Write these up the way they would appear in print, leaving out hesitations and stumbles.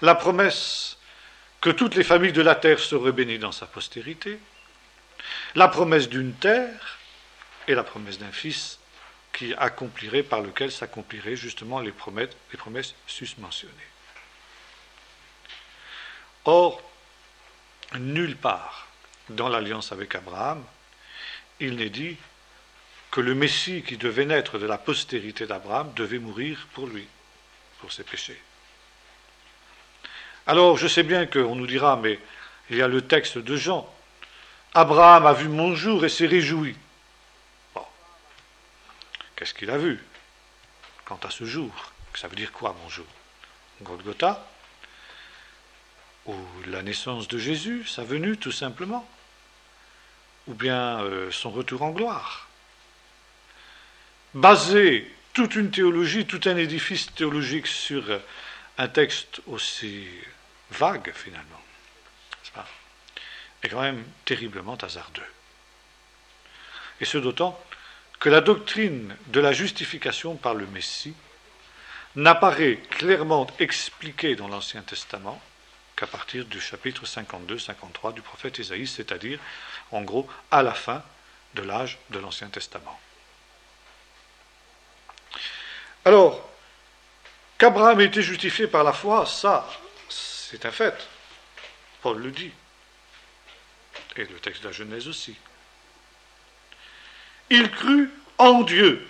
la promesse que toutes les familles de la terre seraient bénies dans sa postérité, la promesse d'une terre et la promesse d'un fils qui accomplirait, par lequel s'accompliraient justement les promesses susmentionnées. Or, nulle part dans l'alliance avec Abraham, il n'est dit que le Messie qui devait naître de la postérité d'Abraham devait mourir pour lui, pour ses péchés. Alors, je sais bien qu'on nous dira, mais il y a le texte de Jean. Abraham a vu mon jour et s'est réjoui. Bon. Qu'est-ce qu'il a vu quant à ce jour? Ça veut dire quoi, mon jour? Golgotha? Ou la naissance de Jésus, sa venue, tout simplement? Ou bien son retour en gloire? Baser toute une théologie, tout un édifice théologique sur un texte aussi vague, finalement, est quand même terriblement hasardeux. Et ce d'autant que la doctrine de la justification par le Messie n'apparaît clairement expliquée dans l'Ancien Testament qu'à partir du chapitre 52-53 du prophète Ésaïe, c'est-à-dire, en gros, à la fin de l'âge de l'Ancien Testament. Alors, qu'Abraham ait été justifié par la foi, ça, c'est un fait. Paul le dit. Et le texte de la Genèse aussi. Il crut en Dieu.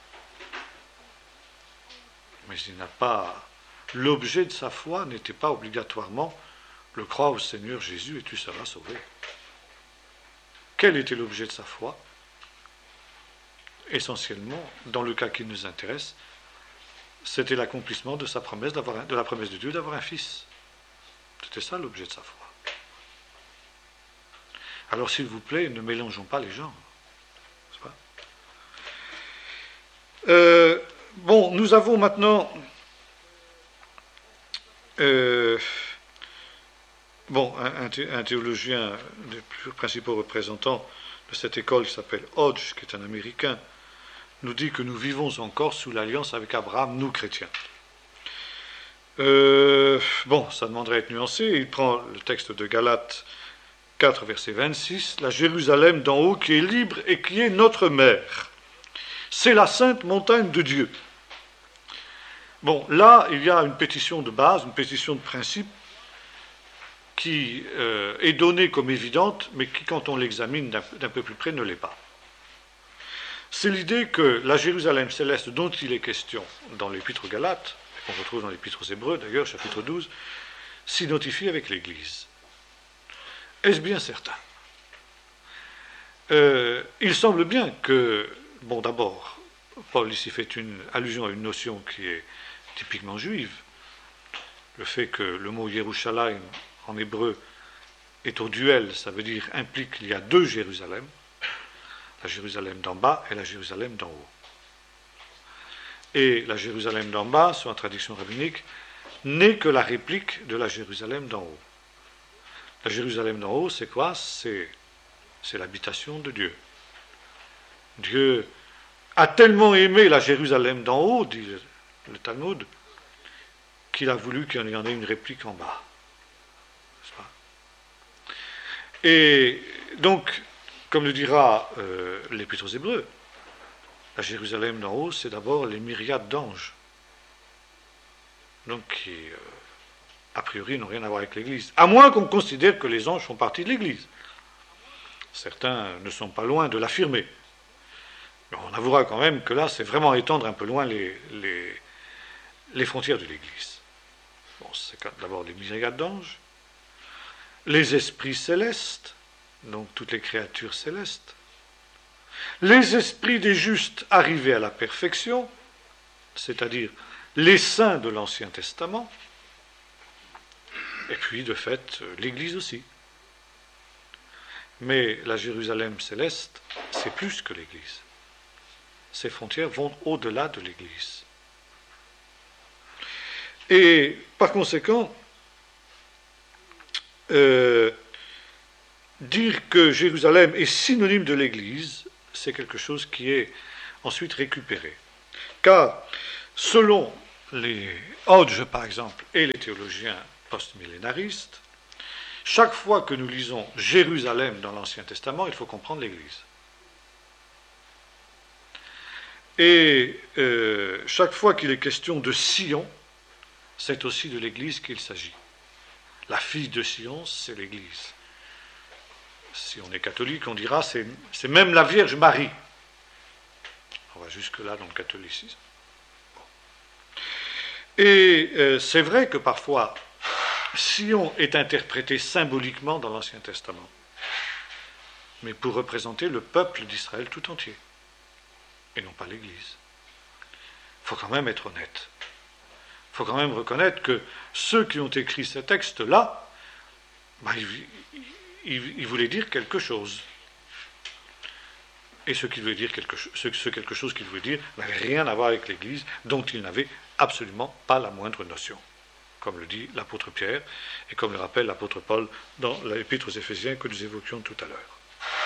Mais il n'a pas... L'objet de sa foi n'était pas obligatoirement le croire au Seigneur Jésus et tu seras sauvé. Quel était l'objet de sa foi? Essentiellement, dans le cas qui nous intéresse, c'était l'accomplissement de sa promesse, de la promesse de Dieu d'avoir un fils. C'était ça l'objet de sa foi. Alors s'il vous plaît, ne mélangeons pas les genres. Bon, nous avons maintenant un théologien, des plus principaux représentants de cette école qui s'appelle Hodge, qui est un Américain, nous dit que nous vivons encore sous l'alliance avec Abraham, nous chrétiens. Bon, ça demanderait à être nuancé. Il prend le texte de Galates 4, verset 26, la Jérusalem d'en haut qui est libre et qui est notre mère. C'est la sainte montagne de Dieu. Bon, là, il y a une pétition de base, une pétition de principe qui est donnée comme évidente, mais qui, quand on l'examine d'un peu plus près, ne l'est pas. C'est l'idée que la Jérusalem céleste dont il est question dans l'Épître aux Galates, qu'on retrouve dans l'Épître aux Hébreux d'ailleurs, chapitre 12, s'identifie avec l'Église. Est-ce bien certain? Il semble bien que, bon, d'abord, Paul ici fait une allusion à une notion qui est typiquement juive, le fait que le mot Yerushalayim en hébreu est au duel, ça veut dire, implique qu'il y a deux Jérusalem, la Jérusalem d'en bas et la Jérusalem d'en haut. Et la Jérusalem d'en bas, sur la traduction rabbinique, n'est que la réplique de la Jérusalem d'en haut. La Jérusalem d'en haut, c'est quoi? C'est l'habitation de Dieu. Dieu a tellement aimé la Jérusalem d'en haut, dit le Talmud, qu'il a voulu qu'il y en ait une réplique en bas. Et donc, comme le dira l'Épître aux Hébreux, la Jérusalem d'en haut, c'est d'abord les myriades d'anges, donc qui, a priori, n'ont rien à voir avec l'Église, à moins qu'on considère que les anges font partie de l'Église. Certains ne sont pas loin de l'affirmer. Mais on avouera quand même que là, c'est vraiment étendre un peu loin les frontières de l'Église. Bon, c'est d'abord les myriades d'anges, les esprits célestes, donc toutes les créatures célestes, les esprits des justes arrivés à la perfection, c'est-à-dire les saints de l'Ancien Testament, et puis de fait l'Église aussi. Mais la Jérusalem céleste, c'est plus que l'Église. Ces frontières vont au-delà de l'Église. Et par conséquent, dire que Jérusalem est synonyme de l'Église, c'est quelque chose qui est ensuite récupéré. Car, selon les Hodge, par exemple, et les théologiens post-millénariste. Chaque fois que nous lisons Jérusalem dans l'Ancien Testament, il faut comprendre l'Église. Et chaque fois qu'il est question de Sion, c'est aussi de l'Église qu'il s'agit. La fille de Sion, c'est l'Église. Si on est catholique, on dira c'est même la Vierge Marie. On va jusque-là dans le catholicisme. Bon. Et c'est vrai que parfois, Sion est interprété symboliquement dans l'Ancien Testament, mais pour représenter le peuple d'Israël tout entier, et non pas l'Église. Il faut quand même être honnête. Il faut quand même reconnaître que ceux qui ont écrit ces textes-là, ils voulaient dire quelque chose. Et ce quelque chose qu'ils voulaient dire n'avait rien à voir avec l'Église, dont ils n'avaient absolument pas la moindre notion, comme le dit l'apôtre Pierre, et comme le rappelle l'apôtre Paul dans l'épître aux Éphésiens que nous évoquions tout à l'heure.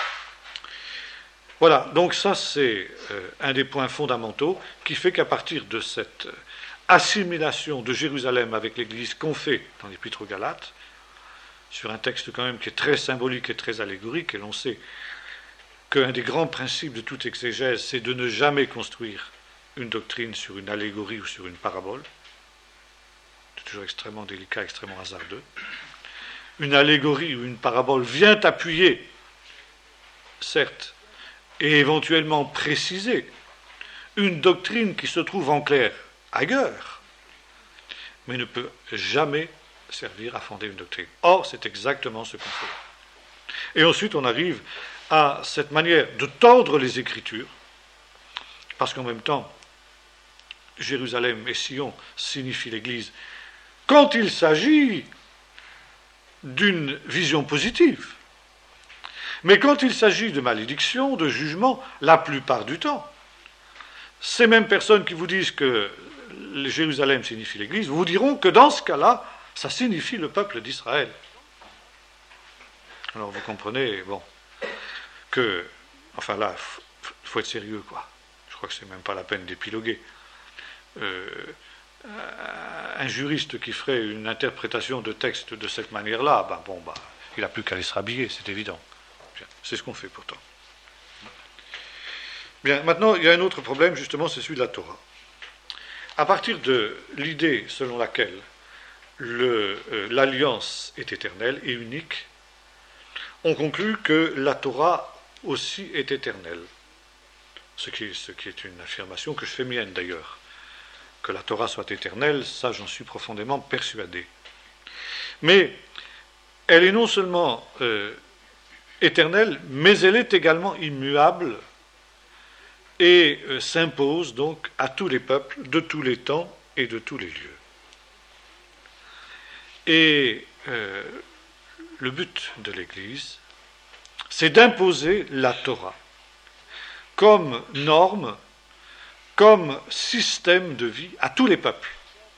Voilà, donc ça c'est un des points fondamentaux qui fait qu'à partir de cette assimilation de Jérusalem avec l'Église qu'on fait dans l'épître aux Galates, sur un texte quand même qui est très symbolique et très allégorique, et l'on sait qu'un des grands principes de toute exégèse, c'est de ne jamais construire une doctrine sur une allégorie ou sur une parabole. C'est toujours extrêmement délicat, extrêmement hasardeux. Une allégorie ou une parabole vient appuyer, certes, et éventuellement préciser une doctrine qui se trouve en clair ailleurs, mais ne peut jamais servir à fonder une doctrine. Or, c'est exactement ce qu'on fait. Et ensuite, on arrive à cette manière de tordre les Écritures, parce qu'en même temps, Jérusalem et Sion signifient l'Église, quand il s'agit d'une vision positive. Mais quand il s'agit de malédiction, de jugement, la plupart du temps, ces mêmes personnes qui vous disent que Jérusalem signifie l'Église, vous diront que dans ce cas-là, ça signifie le peuple d'Israël. Alors vous comprenez, que, enfin là, il faut être sérieux, quoi. Je crois que c'est même pas la peine d'épiloguer. Un juriste qui ferait une interprétation de texte de cette manière-là, il n'a plus qu'à aller se rhabiller, c'est évident. Bien, c'est ce qu'on fait pourtant. Bien, maintenant, il y a un autre problème, justement, c'est celui de la Torah. À partir de l'idée selon laquelle l'alliance est éternelle et unique, on conclut que la Torah aussi est éternelle. Ce qui est une affirmation que je fais mienne d'ailleurs. Que la Torah soit éternelle, ça j'en suis profondément persuadé. Mais elle est non seulement éternelle, mais elle est également immuable et s'impose donc à tous les peuples, de tous les temps et de tous les lieux. Et le but de l'Église, c'est d'imposer la Torah comme norme, comme système de vie à tous les peuples.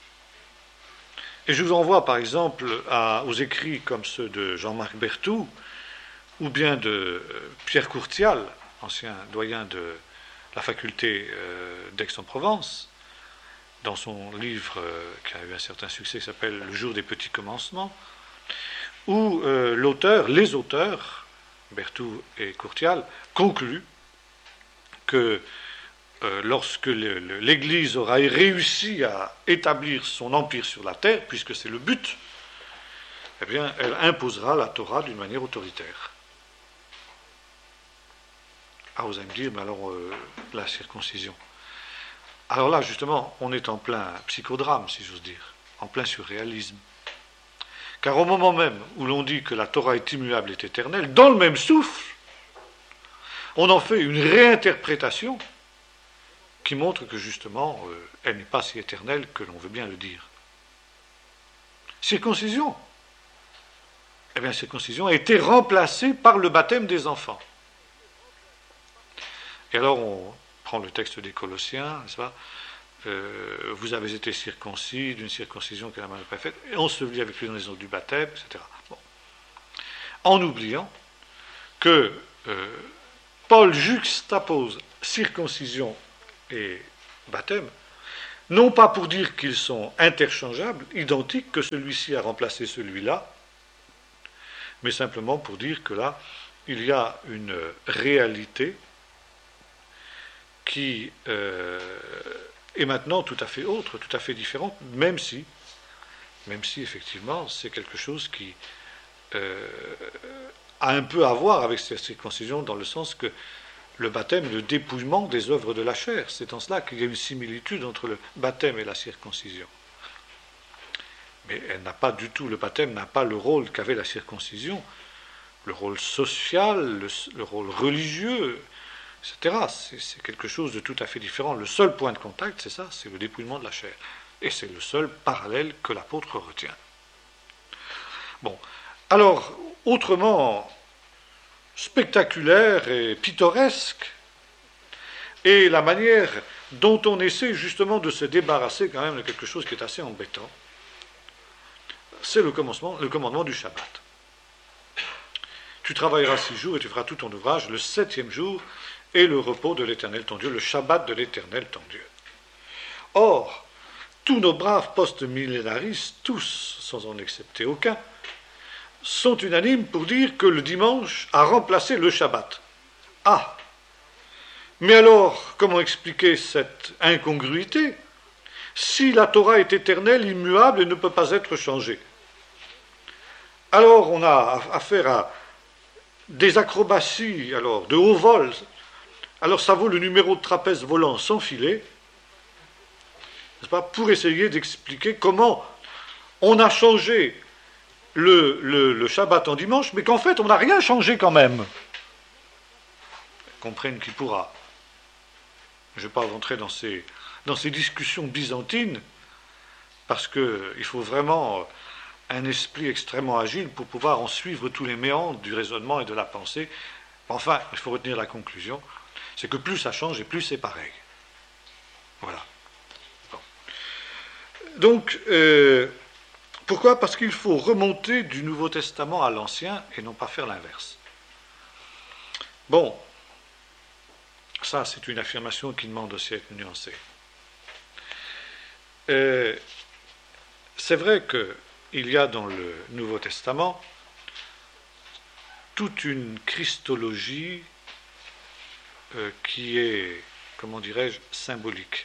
Et je vous envoie par exemple aux écrits comme ceux de Jean-Marc Berthoud, ou bien de Pierre Courtial, ancien doyen de la faculté d'Aix-en-Provence, dans son livre qui a eu un certain succès, qui s'appelle Le jour des petits commencements, où les auteurs, Berthoud et Courtial, concluent que lorsque l'Église aura réussi à établir son empire sur la terre, puisque c'est le but, eh bien, elle imposera la Torah d'une manière autoritaire. Ah, vous allez me dire, mais alors, la circoncision. Alors là, justement, on est en plein psychodrame, si j'ose dire, en plein surréalisme. Car au moment même où l'on dit que la Torah est immuable et éternelle, dans le même souffle, on en fait une réinterprétation qui montre que justement, elle n'est pas si éternelle que l'on veut bien le dire. Circoncision. Eh bien, circoncision a été remplacée par le baptême des enfants. Et alors, on prend le texte des Colossiens, n'est-ce pas ? Vous avez été circoncis d'une circoncision que la main n'a pas faite, et enseveli avec lui dans les eaux du baptême, etc. Bon. En oubliant que Paul juxtapose circoncision et baptême, non pas pour dire qu'ils sont interchangeables, identiques, que celui-ci a remplacé celui-là, mais simplement pour dire que là, il y a une réalité qui est maintenant tout à fait autre, tout à fait différente, même si effectivement c'est quelque chose qui a un peu à voir avec cette circoncision, dans le sens que le baptême est le dépouillement des œuvres de la chair. C'est en cela qu'il y a une similitude entre le baptême et la circoncision. Mais elle n'a pas du tout, le baptême n'a pas le rôle qu'avait la circoncision, le rôle social, le rôle religieux, etc. C'est quelque chose de tout à fait différent. Le seul point de contact, c'est ça, c'est le dépouillement de la chair. Et c'est le seul parallèle que l'apôtre retient. Bon, alors, autrement spectaculaire et pittoresque, et la manière dont on essaie justement de se débarrasser quand même de quelque chose qui est assez embêtant, c'est le commandement du Shabbat. Tu travailleras 6 jours et tu feras tout ton ouvrage. Le 7e jour est le repos de l'Éternel ton Dieu, le Shabbat de l'Éternel ton Dieu. Or, tous nos braves post-millénaristes, tous, sans en accepter aucun, sont unanimes pour dire que le dimanche a remplacé le Shabbat. Ah! Mais alors, comment expliquer cette incongruité si la Torah est éternelle, immuable et ne peut pas être changée? Alors, on a affaire à des acrobaties, alors, de haut vol. Alors, ça vaut le numéro de trapèze volant sans filet, n'est-ce pas, pour essayer d'expliquer comment on a changé le Shabbat en dimanche, mais qu'en fait, on n'a rien changé quand même. Comprenne qui pourra. Je ne vais pas rentrer dans ces discussions byzantines, parce qu'il faut vraiment un esprit extrêmement agile pour pouvoir en suivre tous les méandres du raisonnement et de la pensée. Enfin, il faut retenir la conclusion, c'est que plus ça change et plus c'est pareil. Voilà. Bon. Donc, pourquoi ? Parce qu'il faut remonter du Nouveau Testament à l'Ancien et non pas faire l'inverse. Bon, ça c'est une affirmation qui demande aussi à être nuancée. C'est vrai qu'il y a dans le Nouveau Testament toute une christologie qui est, comment dirais-je, symbolique.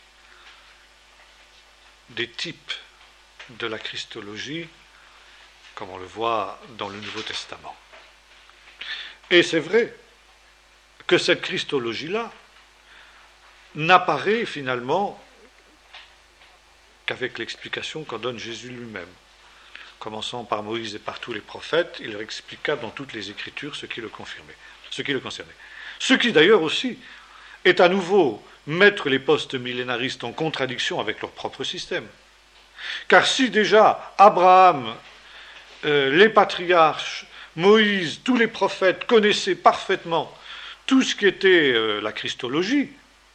Des types de la christologie, comme on le voit dans le Nouveau Testament. Et c'est vrai que cette christologie-là n'apparaît finalement qu'avec l'explication qu'en donne Jésus lui-même. Commençant par Moïse et par tous les prophètes, il leur expliqua dans toutes les Écritures ce qui le confirmait, ce qui le concernait. Ce qui d'ailleurs aussi est à nouveau mettre les post-millénaristes en contradiction avec leur propre système. Car si déjà Abraham, les patriarches, Moïse, tous les prophètes connaissaient parfaitement tout ce qui était la christologie,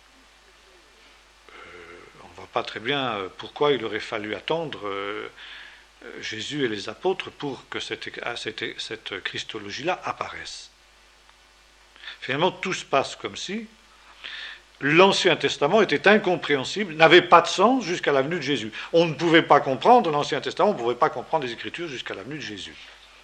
on ne voit pas très bien pourquoi il aurait fallu attendre Jésus et les apôtres pour que cette christologie-là apparaisse. Finalement, tout se passe comme si l'Ancien Testament était incompréhensible, n'avait pas de sens jusqu'à la venue de Jésus. On ne pouvait pas comprendre l'Ancien Testament, on ne pouvait pas comprendre les Écritures jusqu'à la venue de Jésus.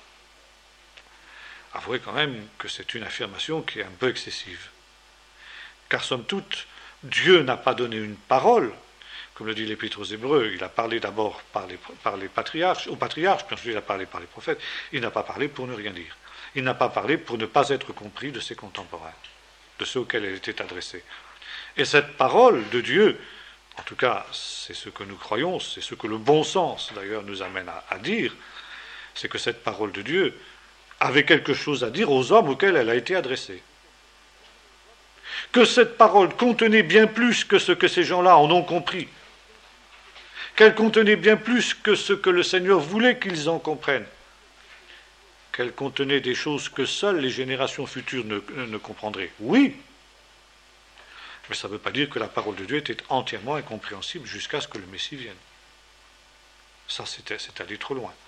Avouez quand même que c'est une affirmation qui est un peu excessive. Car somme toute, Dieu n'a pas donné une parole, comme le dit l'Épître aux Hébreux, il a parlé d'abord par les patriarches, aux patriarches, puis ensuite il a parlé par les prophètes, il n'a pas parlé pour ne rien dire. Il n'a pas parlé pour ne pas être compris de ses contemporains, de ceux auxquels elle était adressée. Et cette parole de Dieu, en tout cas c'est ce que nous croyons, c'est ce que le bon sens d'ailleurs nous amène à dire, c'est que cette parole de Dieu avait quelque chose à dire aux hommes auxquels elle a été adressée. Que cette parole contenait bien plus que ce que ces gens-là en ont compris, qu'elle contenait bien plus que ce que le Seigneur voulait qu'ils en comprennent, qu'elle contenait des choses que seules les générations futures ne comprendraient. Oui, mais ça ne veut pas dire que la parole de Dieu était entièrement incompréhensible jusqu'à ce que le Messie vienne. Ça, c'est aller trop loin.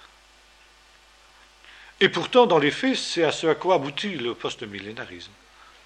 Et pourtant, dans les faits, c'est à ce à quoi aboutit le post-millénarisme.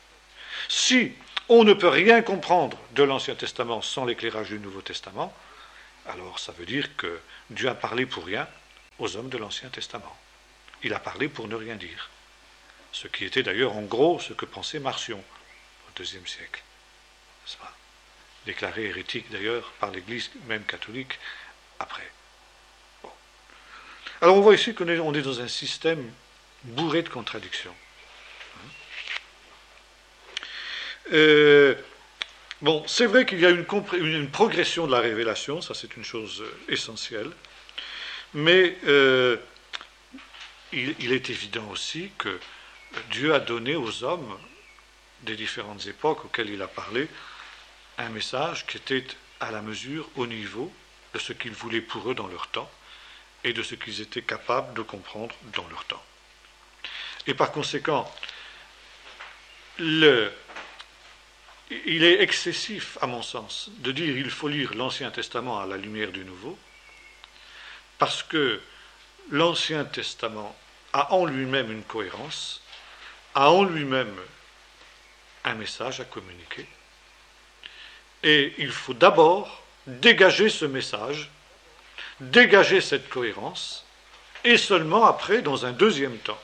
Si on ne peut rien comprendre de l'Ancien Testament sans l'éclairage du Nouveau Testament, alors ça veut dire que Dieu a parlé pour rien aux hommes de l'Ancien Testament. Il a parlé pour ne rien dire. Ce qui était d'ailleurs en gros ce que pensait Marcion au IIe siècle. C'est pas déclaré hérétique d'ailleurs par l'Église même catholique après. Bon. Alors on voit ici qu'on est dans un système bourré de contradictions. Bon, c'est vrai qu'il y a une progression de la révélation, ça c'est une chose essentielle, mais il est évident aussi que Dieu a donné aux hommes des différentes époques auxquelles il a parlé un message qui était à la mesure, au niveau de ce qu'il voulait pour eux dans leur temps et de ce qu'ils étaient capables de comprendre dans leur temps. Et par conséquent, il est excessif, à mon sens, de dire qu'il faut lire l'Ancien Testament à la lumière du Nouveau, parce que l'Ancien Testament a en lui-même une cohérence, a en lui-même un message à communiquer, et il faut d'abord dégager ce message, dégager cette cohérence, et seulement après, dans un deuxième temps,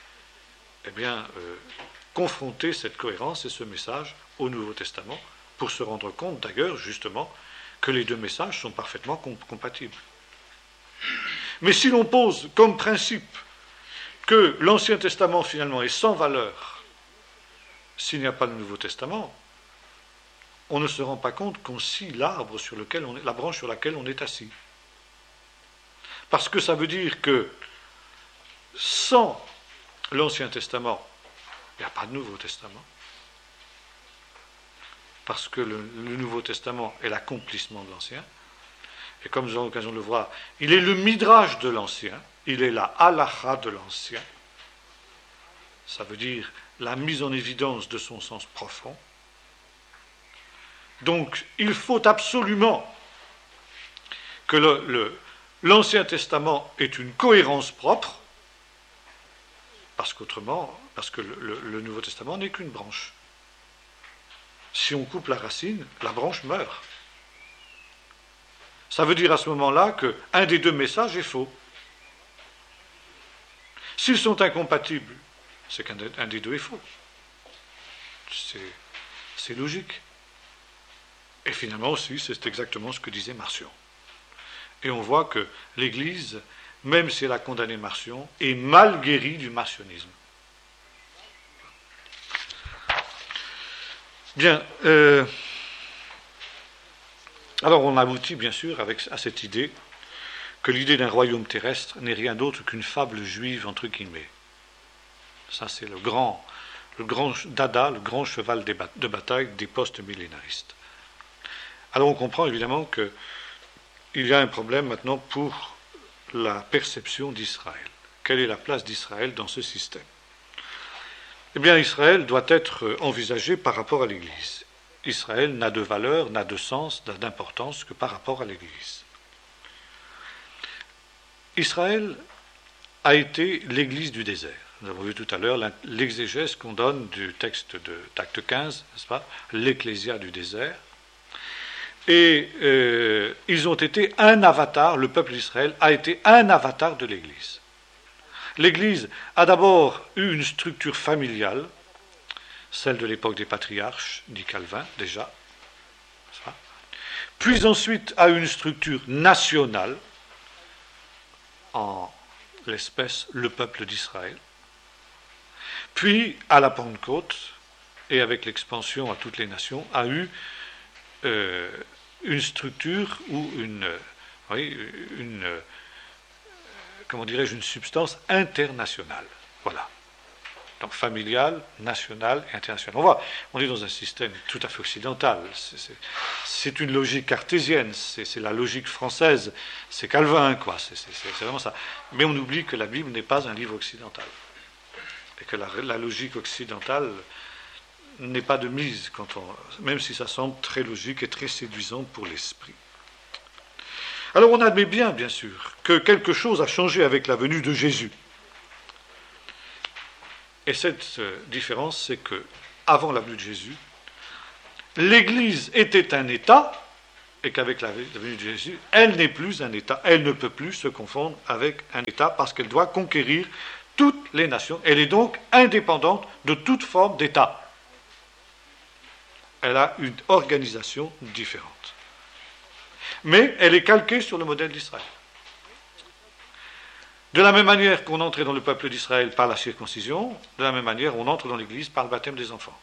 confronter cette cohérence et ce message au Nouveau Testament, pour se rendre compte d'ailleurs, justement, que les deux messages sont parfaitement compatibles. Mais si l'on pose comme principe que l'Ancien Testament finalement est sans valeur s'il n'y a pas le Nouveau Testament, on ne se rend pas compte qu'on scie l'arbre sur lequel la branche sur laquelle on est assis. Parce que ça veut dire que sans l'Ancien Testament, il n'y a pas de Nouveau Testament. Parce que le Nouveau Testament est l'accomplissement de l'Ancien. Et comme nous avons l'occasion de le voir, il est le midrash de l'Ancien, il est la halacha de l'Ancien. Ça veut dire la mise en évidence de son sens profond. Donc, il faut absolument que l'Ancien Testament ait une cohérence propre, parce que le Nouveau Testament n'est qu'une branche. Si on coupe la racine, la branche meurt. Ça veut dire à ce moment-là qu'un des deux messages est faux. S'ils sont incompatibles, c'est qu'un des deux est faux. C'est logique. Et finalement aussi, c'est exactement ce que disait Marcion. Et on voit que l'Église, même si elle a condamné Marcion, est mal guérie du marcionisme. Bien. Alors on aboutit bien sûr à cette idée que l'idée d'un royaume terrestre n'est rien d'autre qu'une fable juive entre guillemets. Ça c'est le grand dada, le grand cheval de bataille des post-millénaristes. Alors on comprend évidemment qu'il y a un problème maintenant pour la perception d'Israël. Quelle est la place d'Israël dans ce système ? Eh bien, Israël doit être envisagé par rapport à l'Église. Israël n'a de valeur, n'a de sens, n'a d'importance que par rapport à l'Église. Israël a été l'Église du désert. Nous avons vu tout à l'heure l'exégèse qu'on donne du texte d'Acte 15, n'est-ce pas ? L'Ecclésia du désert. Et ils ont été un avatar, le peuple d'Israël a été un avatar de l'Église. L'Église a d'abord eu une structure familiale, celle de l'époque des patriarches, dit Calvin déjà, puis ensuite a eu une structure nationale, en l'espèce le peuple d'Israël, puis à la Pentecôte, et avec l'expansion à toutes les nations, a eu une structure ou une substance internationale. Voilà. Donc familiale, nationale et internationale. On est dans un système tout à fait occidental. C'est une logique cartésienne, c'est la logique française, c'est Calvin, quoi. C'est vraiment ça. Mais on oublie que la Bible n'est pas un livre occidental. Et que la logique occidentale n'est pas de mise, même si ça semble très logique et très séduisant pour l'esprit. Alors on admet bien sûr, que quelque chose a changé avec la venue de Jésus. Et cette différence, c'est que, avant la venue de Jésus, l'Église était un État, et qu'avec la venue de Jésus, elle n'est plus un État, elle ne peut plus se confondre avec un État parce qu'elle doit conquérir toutes les nations. Elle est donc indépendante de toute forme d'État. Elle a une organisation différente. Mais elle est calquée sur le modèle d'Israël. De la même manière qu'on entrait dans le peuple d'Israël par la circoncision, de la même manière on entre dans l'Église par le baptême des enfants.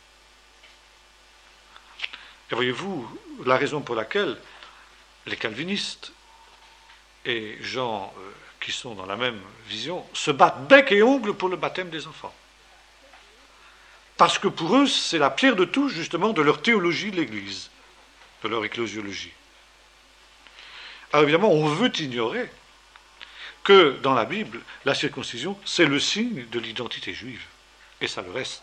Et voyez-vous, la raison pour laquelle les calvinistes et gens qui sont dans la même vision se battent bec et ongle pour le baptême des enfants. Parce que pour eux, c'est la pierre de touche justement de leur théologie de l'Église, de leur ecclésiologie. Alors évidemment, on veut ignorer que dans la Bible, la circoncision, c'est le signe de l'identité juive. Et ça le reste.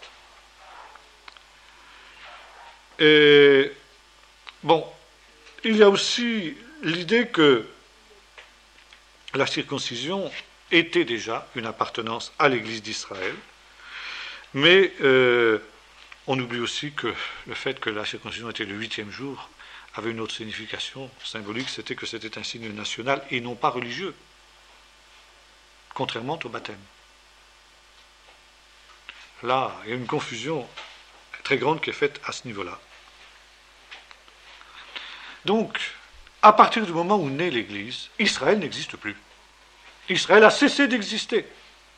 Et bon, il y a aussi l'idée que la circoncision était déjà une appartenance à l'Église d'Israël, mais on oublie aussi que le fait que la circoncision était le 8e jour avait une autre signification symbolique, c'était que c'était un signe national et non pas religieux, contrairement au baptême. Là, il y a une confusion très grande qui est faite à ce niveau-là. Donc, à partir du moment où naît l'Église, Israël n'existe plus. Israël a cessé d'exister.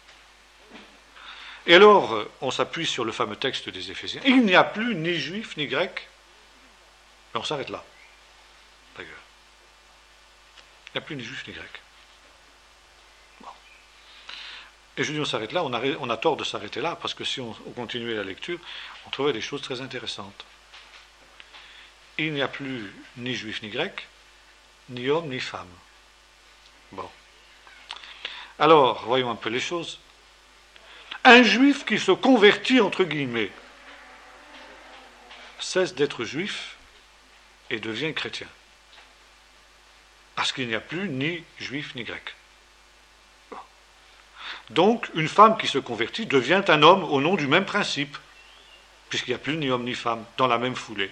Et alors, on s'appuie sur le fameux texte des Éphésiens. Il n'y a plus ni juif ni grec. Mais on s'arrête là, d'ailleurs. Il n'y a plus ni juif ni grec. Bon. Et je dis on s'arrête là, on a tort de s'arrêter là, parce que si on continuait la lecture, on trouverait des choses très intéressantes. Il n'y a plus ni juif ni grec, ni homme ni femme. Bon. Alors, voyons un peu les choses. Un juif qui se convertit, entre guillemets, cesse d'être juif et devient chrétien. Parce qu'il n'y a plus ni juif ni grec. Bon. Donc, une femme qui se convertit devient un homme au nom du même principe, puisqu'il n'y a plus ni homme ni femme dans la même foulée.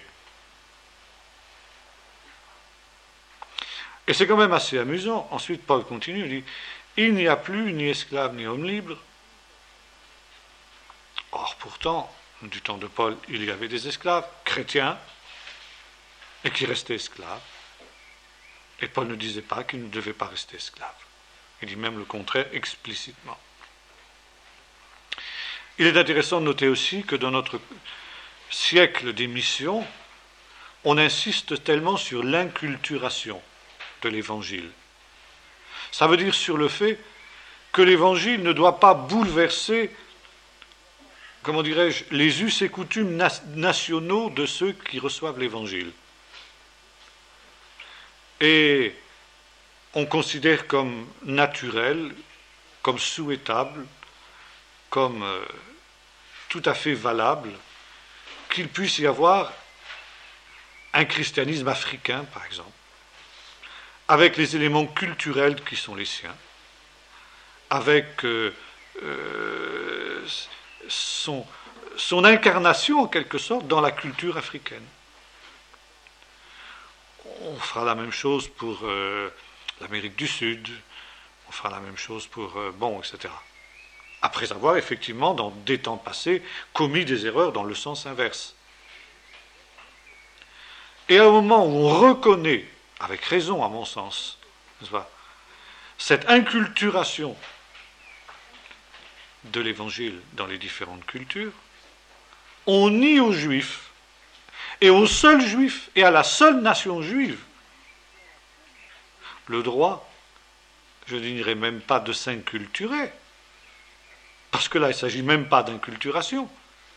Et c'est quand même assez amusant. Ensuite, Paul continue, il dit « Il n'y a plus ni esclave ni homme libre. » Or, pourtant, du temps de Paul, il y avait des esclaves chrétiens et qui restaient esclaves. Et Paul ne disait pas qu'ils ne devaient pas rester esclaves. Il dit même le contraire explicitement. Il est intéressant de noter aussi que dans notre siècle des missions, on insiste tellement sur l'inculturation de l'Évangile. Ça veut dire sur le fait que l'Évangile ne doit pas bouleverser, comment dirais-je, les us et coutumes nationaux de ceux qui reçoivent l'Évangile. Et on considère comme naturel, comme souhaitable, comme tout à fait valable, qu'il puisse y avoir un christianisme africain, par exemple, avec les éléments culturels qui sont les siens, avec son incarnation, en quelque sorte, dans la culture africaine. On fera la même chose pour l'Amérique du Sud, on fera la même chose pour, etc. Après avoir, effectivement, dans des temps passés, commis des erreurs dans le sens inverse. Et à un moment où on reconnaît, avec raison à mon sens, n'est-ce pas, cette inculturation de l'Évangile dans les différentes cultures, on nie aux Juifs, et aux seuls Juifs, et à la seule nation juive, le droit, je ne dirais même pas de s'inculturer, parce que là, il ne s'agit même pas d'inculturation.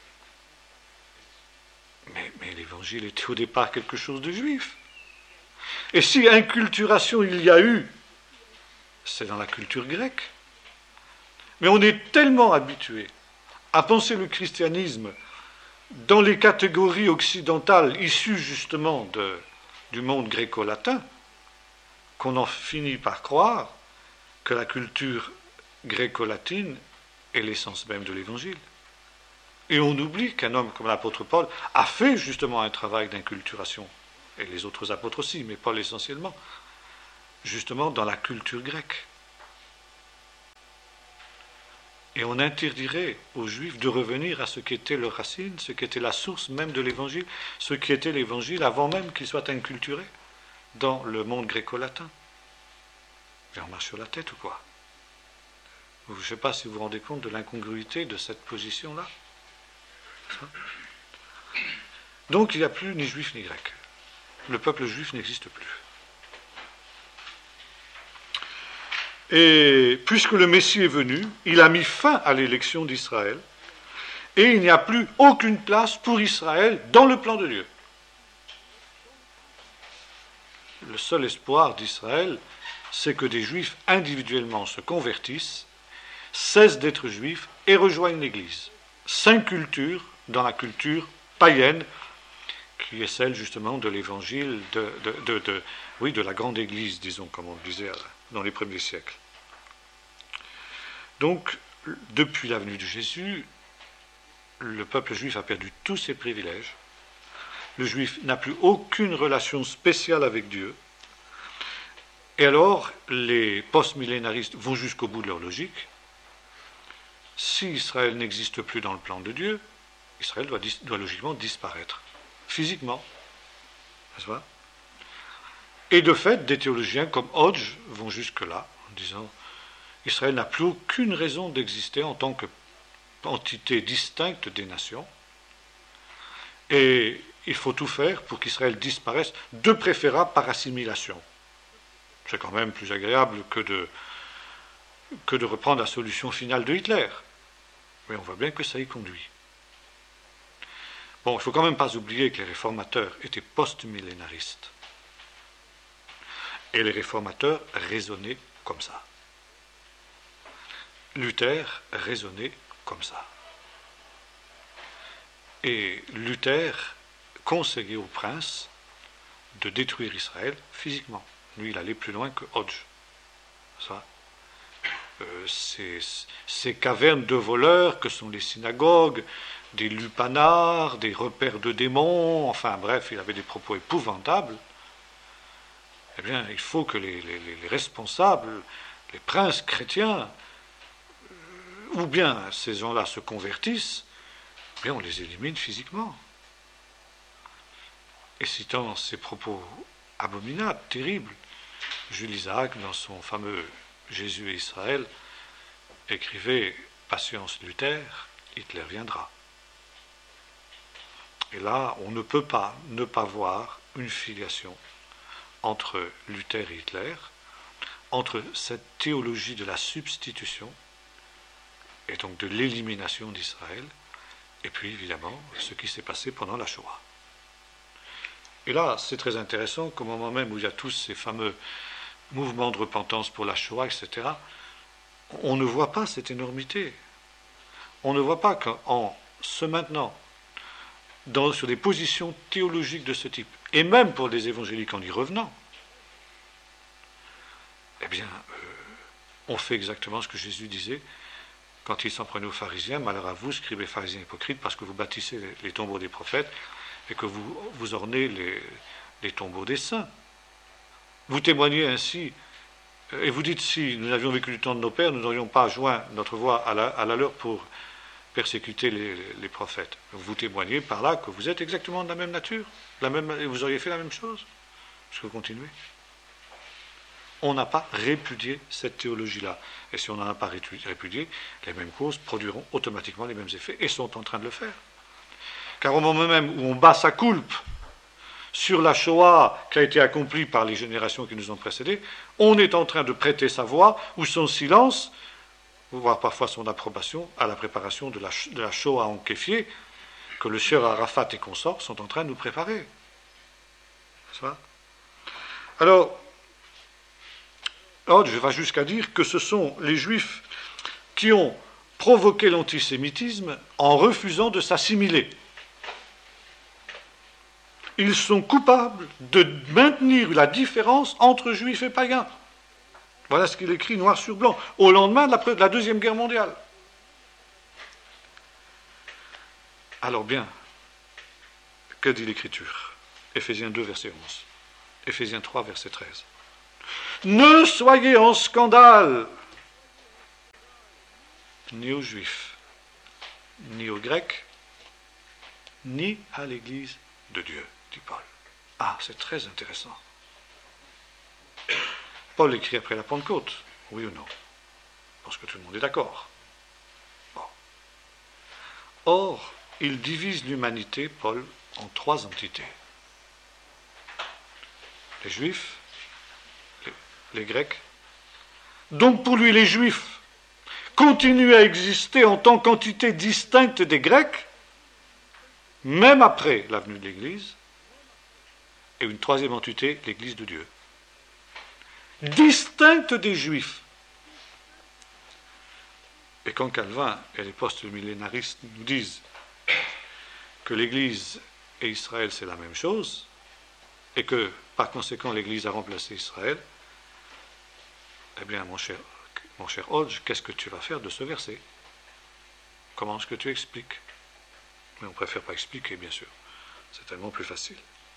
Mais l'Évangile était au départ quelque chose de juif. Et si inculturation il y a eu, c'est dans la culture grecque. Mais on est tellement habitué à penser le christianisme dans les catégories occidentales issues justement du monde gréco-latin, qu'on en finit par croire que la culture gréco-latine est l'essence même de l'Évangile. Et on oublie qu'un homme comme l'apôtre Paul a fait justement un travail d'inculturation et les autres apôtres aussi, mais Paul essentiellement, justement dans la culture grecque. Et on interdirait aux Juifs de revenir à ce qui était leur racine, ce qui était la source même de l'Évangile, ce qui était l'Évangile avant même qu'il soit inculturé dans le monde gréco-latin. Et on marche sur la tête ou quoi? Je ne sais pas si vous vous rendez compte de l'incongruité de cette position-là. Donc il n'y a plus ni juif ni grec. Le peuple juif n'existe plus. Et puisque le Messie est venu, il a mis fin à l'élection d'Israël, et il n'y a plus aucune place pour Israël dans le plan de Dieu. Le seul espoir d'Israël, c'est que des juifs individuellement se convertissent, cessent d'être juifs et rejoignent l'Église. S'inculturent dans la culture païenne, qui est celle justement de l'Évangile, de la grande Église, disons, comme on le disait dans les premiers siècles. Donc, depuis la venue de Jésus, le peuple juif a perdu tous ses privilèges. Le juif n'a plus aucune relation spéciale avec Dieu. Et alors, les post-millénaristes vont jusqu'au bout de leur logique. Si Israël n'existe plus dans le plan de Dieu, Israël doit logiquement disparaître, physiquement. N'est-ce pas ? Et de fait, des théologiens comme Hodge vont jusque-là, en disant Israël n'a plus aucune raison d'exister en tant qu'entité distincte des nations, et il faut tout faire pour qu'Israël disparaisse, de préférable par assimilation. C'est quand même plus agréable que de reprendre la solution finale de Hitler. Mais on voit bien que ça y conduit. Bon, il ne faut quand même pas oublier que les réformateurs étaient post-millénaristes. Et les réformateurs raisonnaient comme ça. Luther raisonnait comme ça. Et Luther conseillait au prince de détruire Israël physiquement. Lui, il allait plus loin que Hodge. Ça. Ces cavernes de voleurs que sont les synagogues, des lupanards, des repères de démons, enfin bref, il avait des propos épouvantables. Eh bien, il faut que les responsables, les princes chrétiens, ou bien ces gens-là se convertissent, eh bien on les élimine physiquement. Et citant ces propos abominables, terribles, Jules Isaac, dans son fameux Jésus et Israël, écrivait « Patience Luther, Hitler viendra ». Et là, on ne peut pas ne pas voir une filiation entre Luther et Hitler, entre cette théologie de la substitution, et donc de l'élimination d'Israël, et puis évidemment ce qui s'est passé pendant la Shoah. Et là, c'est très intéressant qu'au moment même où il y a tous ces fameux mouvements de repentance pour la Shoah, etc., on ne voit pas cette énormité. On ne voit pas qu'en se maintenant sur des positions théologiques de ce type, et même pour les évangéliques en y revenant, eh bien, on fait exactement ce que Jésus disait quand il s'en prenait aux pharisiens. Malheur à vous, scribes et pharisiens hypocrites, parce que vous bâtissez les tombeaux des prophètes et que vous ornez les tombeaux des saints. Vous témoignez ainsi, et vous dites, si nous avions vécu du temps de nos pères, nous n'aurions pas joint notre voix à la leur pour persécuter les prophètes. Vous témoignez par là que vous êtes exactement de la même nature, et vous auriez fait la même chose. Est-ce que vous continuez ? On n'a pas répudié cette théologie-là. Et si on n'en a pas répudié, les mêmes causes produiront automatiquement les mêmes effets, et sont en train de le faire. Car au moment même où on bat sa coulpe sur la Shoah qui a été accomplie par les générations qui nous ont précédés, on est en train de prêter sa voix ou son silence, voire parfois son approbation, à la préparation de la Shoah enkéfiée que le sieur Arafat et consorts sont en train de nous préparer. C'est ça ? Alors, je vais jusqu'à dire que ce sont les Juifs qui ont provoqué l'antisémitisme en refusant de s'assimiler. Ils sont coupables de maintenir la différence entre Juifs et païens. Voilà ce qu'il écrit noir sur blanc, au lendemain de la Deuxième Guerre mondiale. Alors bien, que dit l'Écriture ? Éphésiens 2, verset 11. Éphésiens 3, verset 13. Ne soyez en scandale, ni aux Juifs, ni aux Grecs, ni à l'Église de Dieu, dit Paul. Ah, c'est très intéressant. Paul écrit après la Pentecôte, oui ou non? Parce que tout le monde est d'accord. Bon. Or, il divise l'humanité, Paul, en 3 entités. Les Juifs, les Grecs. Donc pour lui, les Juifs continuent à exister en tant qu'entité distincte des Grecs, même après la venue de l'Église, et une 3e entité, l'Église de Dieu. Distincte des Juifs. Et quand Calvin et les post-millénaristes nous disent que l'Église et Israël c'est la même chose, et que par conséquent l'Église a remplacé Israël, eh bien mon cher Hodge, qu'est-ce que tu vas faire de ce verset? Comment est-ce que tu expliques? Mais on ne préfère pas expliquer, bien sûr. C'est tellement plus facile.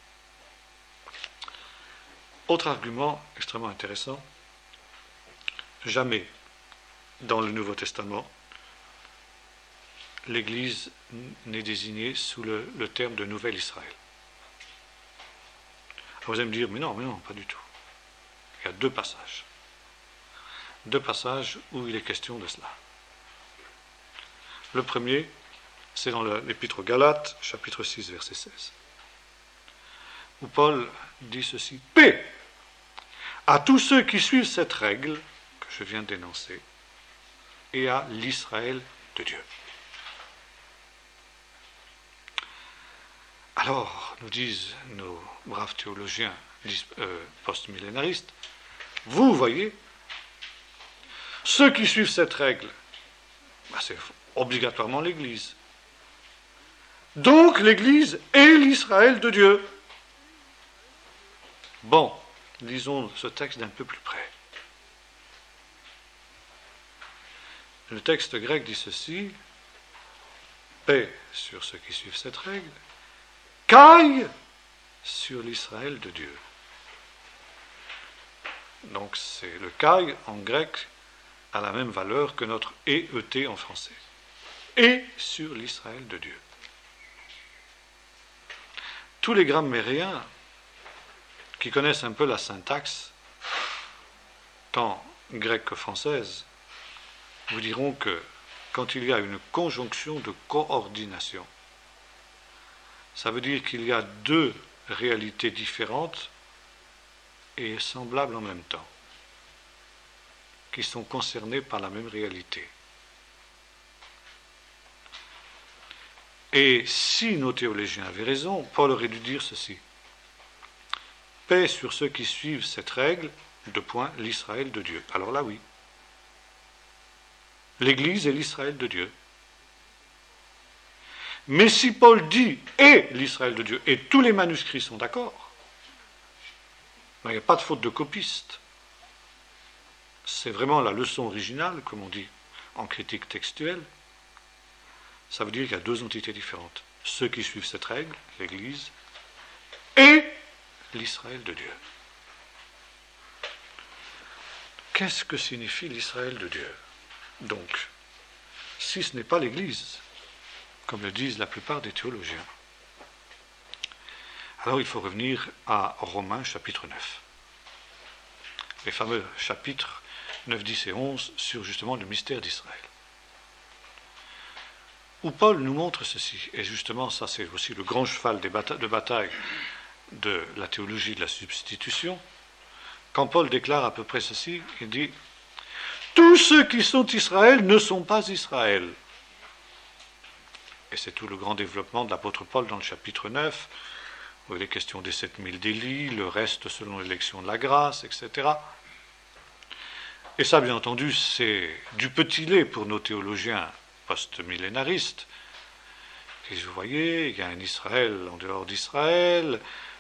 Autre argument extrêmement intéressant, jamais dans le Nouveau Testament l'Église n'est désignée sous le terme de Nouvel Israël. Vous allez me dire, mais non, pas du tout. Il y a 2 passages. 2 passages où il est question de cela. Le premier, c'est dans l'Épître aux Galates, chapitre 6, verset 16, où Paul dit ceci: paix à tous ceux qui suivent cette règle que je viens d'énoncer, et à l'Israël de Dieu. Alors, nous disent nos braves théologiens post-millénaristes, vous voyez, ceux qui suivent cette règle, c'est obligatoirement l'Église. Donc l'Église est l'Israël de Dieu. Bon, lisons ce texte d'un peu plus près. Le texte grec dit ceci: paix sur ceux qui suivent cette règle, caille sur l'Israël de Dieu. Donc c'est le caille en grec a la même valeur que notre EET en français. Et sur l'Israël de Dieu. Tous les grammairiens qui connaissent un peu la syntaxe, tant grecque que française, vous diront que quand il y a une conjonction de coordination, ça veut dire qu'il y a 2 réalités différentes et semblables en même temps, qui sont concernées par la même réalité. Et si nos théologiens avaient raison, Paul aurait dû dire ceci: paix sur ceux qui suivent cette règle, l'Israël de Dieu. Alors là, oui. L'Église est l'Israël de Dieu. Mais si Paul dit « et l'Israël de Dieu », et tous les manuscrits sont d'accord, il n'y a pas de faute de copiste. C'est vraiment la leçon originale, comme on dit en critique textuelle. Ça veut dire qu'il y a 2 entités différentes. Ceux qui suivent cette règle, l'Église, et l'Israël de Dieu. Qu'est-ce que signifie l'Israël de Dieu? Donc, si ce n'est pas l'Église, comme le disent la plupart des théologiens, alors il faut revenir à Romains chapitre 9. Les fameux chapitres 9, 10 et 11 sur justement le mystère d'Israël. Où Paul nous montre ceci, et justement ça c'est aussi le grand cheval de bataille de la théologie de la substitution, quand Paul déclare à peu près ceci, il dit « Tous ceux qui sont Israël ne sont pas Israël ». Et c'est tout le grand développement de l'apôtre Paul dans le chapitre 9, où il est question des 7000 d'Élie, le reste selon l'élection de la grâce, etc. Et ça, bien entendu, c'est du petit lait pour nos théologiens post-millénaristes. Et vous voyez, il y a un Israël en dehors d'Israël.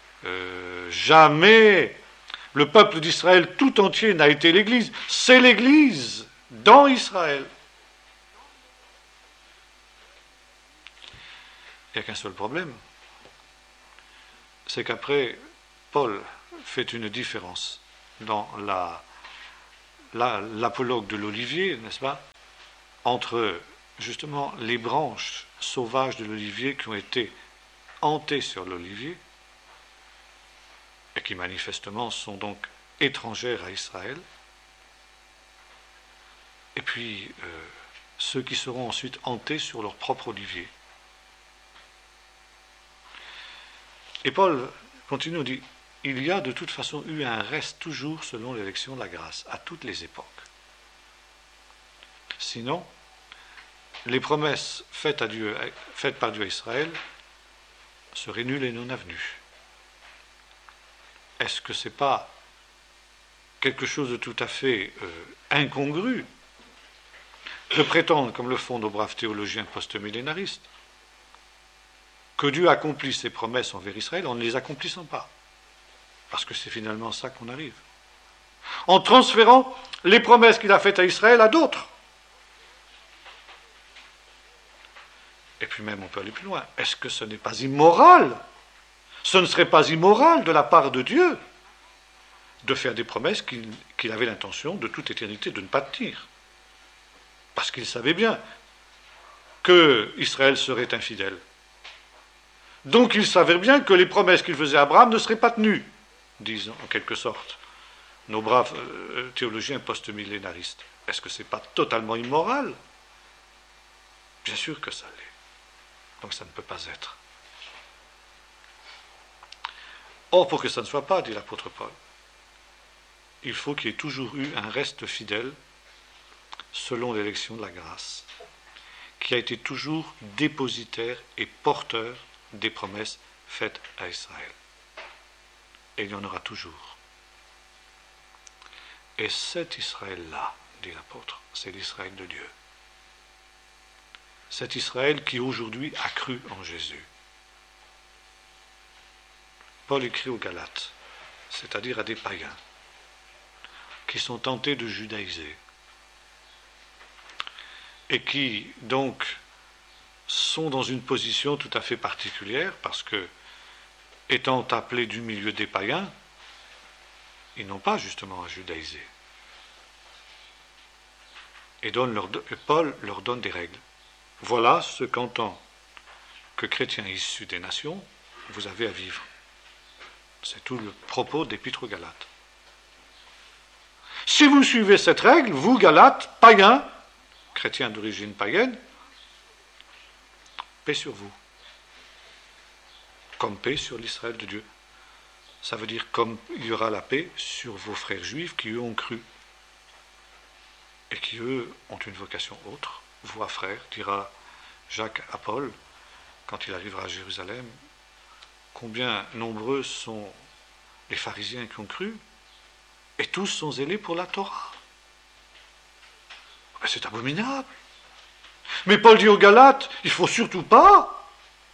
Jamais le peuple d'Israël tout entier n'a été l'Église. C'est l'Église dans Israël. Il n'y a qu'un seul problème. c'est qu'après, Paul fait une différence dans l'apologue de l'olivier, n'est-ce pas, entre justement les branches sauvages de l'olivier qui ont été hantées sur l'olivier et qui manifestement sont donc étrangères à Israël, et puis ceux qui seront ensuite hantés sur leur propre olivier. Et Paul continue, on dit, il y a de toute façon eu un reste toujours selon l'élection de la grâce, à toutes les époques. Sinon, les promesses faites par Dieu à Israël seraient nulles et non avenues. Est-ce que ce n'est pas quelque chose de tout à fait incongru de prétendre, comme le font nos braves théologiens post-millénaristes, que Dieu accomplit ses promesses envers Israël en ne les accomplissant pas? Parce que c'est finalement ça qu'on arrive. En transférant les promesses qu'il a faites à Israël à d'autres. Et puis même on peut aller plus loin. Est-ce que ce n'est pas immoral? Ce ne serait pas immoral de la part de Dieu de faire des promesses qu'il avait l'intention de toute éternité de ne pas tenir. Parce qu'il savait bien que Israël serait infidèle. Donc il savait bien que les promesses qu'il faisait à Abraham ne seraient pas tenues, disent en quelque sorte nos braves théologiens post-millénaristes. Est-ce que ce n'est pas totalement immoral? Bien sûr que ça l'est. Donc ça ne peut pas être. Or, pour que ça ne soit pas, dit l'apôtre Paul, il faut qu'il y ait toujours eu un reste fidèle selon l'élection de la grâce, qui a été toujours dépositaire et porteur des promesses faites à Israël. Et il y en aura toujours. Et cet Israël-là, dit l'apôtre, c'est l'Israël de Dieu. Cet Israël qui aujourd'hui a cru en Jésus. Paul écrit aux Galates, c'est-à-dire à des païens, qui sont tentés de judaïser, et qui donc sont dans une position tout à fait particulière, parce que, étant appelés du milieu des païens, ils n'ont pas justement à judaïser. Et Paul leur donne des règles. Voilà ce qu'en tant que chrétiens issus des nations, vous avez à vivre. C'est tout le propos d'Épître aux Galates. Si vous suivez cette règle, vous, Galates, païens, chrétiens d'origine païenne, paix sur vous. Comme paix sur l'Israël de Dieu. Ça veut dire comme il y aura la paix sur vos frères juifs qui, eux, ont cru. Et qui, eux, ont une vocation autre. Voi frères, dira Jacques à Paul, quand il arrivera à Jérusalem, combien nombreux sont les pharisiens qui ont cru, et tous sont zélés pour la Torah. Mais c'est abominable. Mais Paul dit aux Galates, il ne faut surtout pas.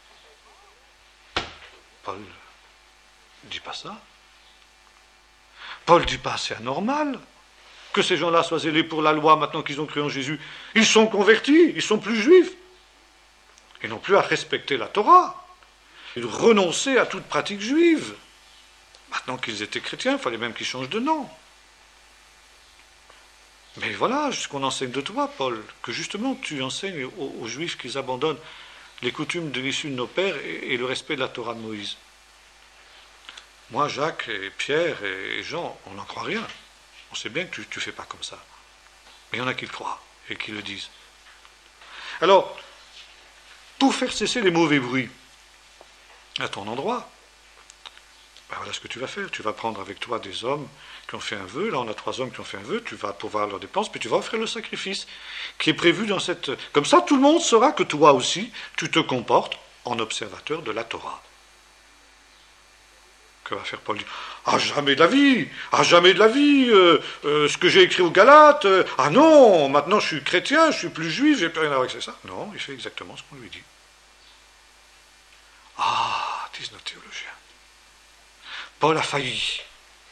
Paul ne dit pas ça. Paul ne dit pas c'est anormal que ces gens-là soient zélés pour la loi maintenant qu'ils ont cru en Jésus. Ils sont convertis, ils sont plus juifs. Ils n'ont plus à respecter la Torah. Ils renonçaient à toute pratique juive. Maintenant qu'ils étaient chrétiens, il fallait même qu'ils changent de nom. Mais voilà ce qu'on enseigne de toi, Paul, que justement tu enseignes aux Juifs qu'ils abandonnent les coutumes de l'issue de nos pères et le respect de la Torah de Moïse. Moi, Jacques et Pierre et Jean, on n'en croit rien. On sait bien que tu ne fais pas comme ça. Mais il y en a qui le croient et qui le disent. Alors, pour faire cesser les mauvais bruits à ton endroit, ben voilà ce que tu vas faire. Tu vas prendre avec toi des hommes qui ont fait un vœu. Là, on a 3 hommes qui ont fait un vœu. Tu vas pourvoir leurs dépenses, puis tu vas offrir le sacrifice qui est prévu dans cette... Comme ça, tout le monde saura que toi aussi, tu te comportes en observateur de la Torah. Que va faire Paul? Ah, jamais de la vie! Ah, jamais de la vie! Ce que j'ai écrit aux Galates, ah non, maintenant je suis chrétien, je suis plus juif, j'ai plus rien à voir avec ça. Non, il fait exactement ce qu'on lui dit. Ah, disent nos théologiens. Paul a failli.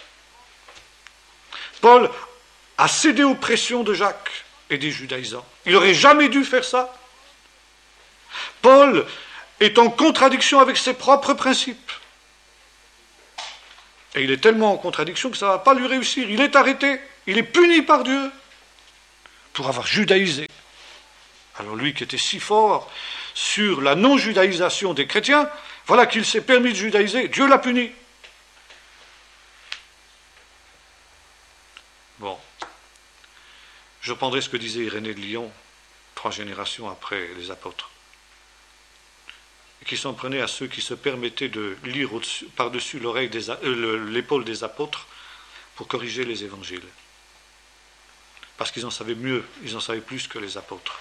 Paul a cédé aux pressions de Jacques et des judaïsants. Il n'aurait jamais dû faire ça. Paul est en contradiction avec ses propres principes. Et il est tellement en contradiction que ça ne va pas lui réussir. Il est arrêté, il est puni par Dieu pour avoir judaïsé. Alors lui qui était si fort sur la non-judaïsation des chrétiens, voilà qu'il s'est permis de judaïser, Dieu l'a puni. Bon, je prendrai ce que disait Irénée de Lyon, 3 générations après les apôtres, qui s'en prenait à ceux qui se permettaient de lire par-dessus l'épaule des apôtres pour corriger les évangiles. Parce qu'ils en savaient mieux, ils en savaient plus que les apôtres.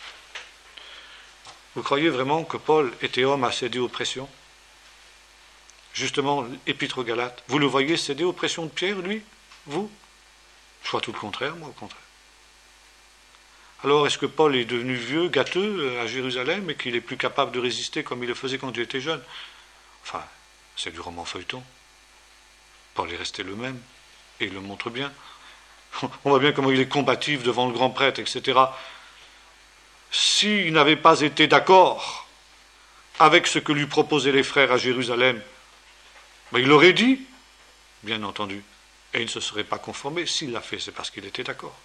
Vous croyez vraiment que Paul était homme à céder aux pressions? Justement, l'Épître aux Galates, vous le voyez céder aux pressions de Pierre, lui? Vous? Je crois tout le contraire, moi, au contraire. Alors, est-ce que Paul est devenu vieux, gâteux à Jérusalem et qu'il est plus capable de résister comme il le faisait quand il était jeune? Enfin, c'est du roman feuilleton. Paul est resté le même, et il le montre bien. On voit bien comment il est combatif devant le grand prêtre, etc. S'il n'avait pas été d'accord avec ce que lui proposaient les frères à Jérusalem, ben il l'aurait dit, bien entendu, et il ne se serait pas conformé. S'il l'a fait, c'est parce qu'il était d'accord.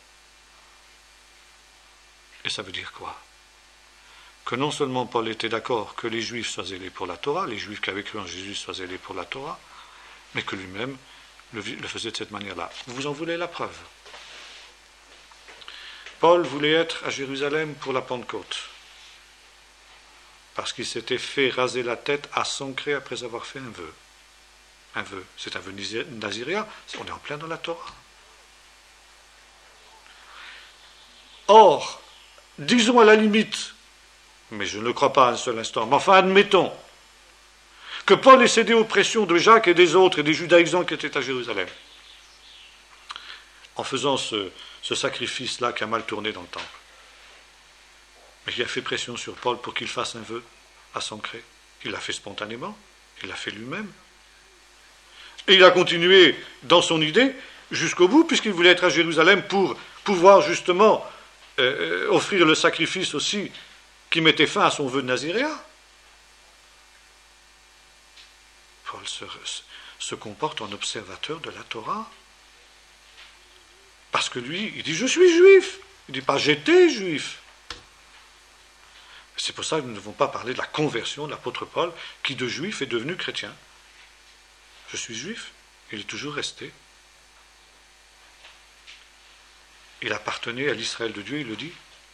Et ça veut dire quoi? Que non seulement Paul était d'accord que les Juifs soient zélés pour la Torah, les Juifs qui avaient cru en Jésus soient zélés pour la Torah, mais que lui-même le faisait de cette manière-là. Vous en voulez la preuve? Paul voulait être à Jérusalem pour la Pentecôte, parce qu'il s'était fait raser la tête à s'ancrer après avoir fait un vœu. Un vœu, c'est un vœu naziréen, on est en plein dans la Torah. Or, disons à la limite, mais je ne le crois pas un seul instant, mais enfin admettons, que Paul ait cédé aux pressions de Jacques et des autres et des judaïsants qui étaient à Jérusalem, en faisant ce sacrifice-là qui a mal tourné dans le temple. Mais qui a fait pression sur Paul pour qu'il fasse un vœu à s'ancrer. Il l'a fait spontanément, il l'a fait lui-même. Et il a continué dans son idée jusqu'au bout, puisqu'il voulait être à Jérusalem pour pouvoir justement offrir le sacrifice aussi qui mettait fin à son vœu de naziréen. Paul se comporte en observateur de la Torah. Parce que lui, il dit « je suis juif ». Il ne dit pas « j'étais juif ». C'est pour ça que nous ne devons pas parler de la conversion de l'apôtre Paul, qui de juif est devenu chrétien. Je suis juif, il est toujours resté. Il appartenait à l'Israël de Dieu, il le dit.